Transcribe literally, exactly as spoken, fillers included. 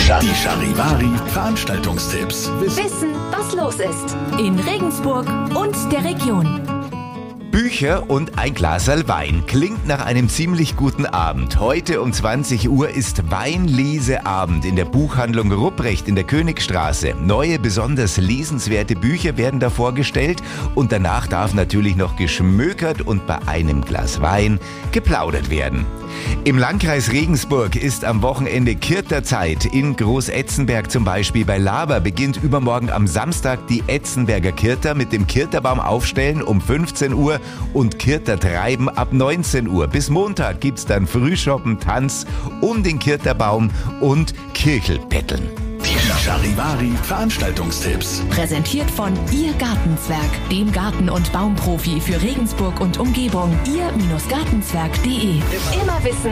Die Charivari Veranstaltungstipps. Wissen, was los ist in Regensburg und der Region. Bücher und ein Glaserl Wein klingt nach einem ziemlich guten Abend. Heute um zwanzig Uhr ist Weinleseabend in der Buchhandlung Rupprecht in der Königstraße. Neue, besonders lesenswerte Bücher werden da vorgestellt und danach darf natürlich noch geschmökert und bei einem Glas Wein geplaudert werden. Im Landkreis Regensburg ist am Wochenende Kirterzeit. In Großetzenberg zum Beispiel bei Laber beginnt übermorgen am Samstag die Etzenberger Kirter mit dem Kirterbaum aufstellen um fünfzehn Uhr und Kirtertreiben ab neunzehn Uhr. Bis Montag gibt's dann Frühschoppen, Tanz um den Kirterbaum und Kirchelpetteln. Die Charivari Veranstaltungstipps. Präsentiert von Ihr Gartenzwerg, dem Garten- und Baumprofi für Regensburg und Umgebung. ihr Gartenzwerg punkt de. Immer wissen,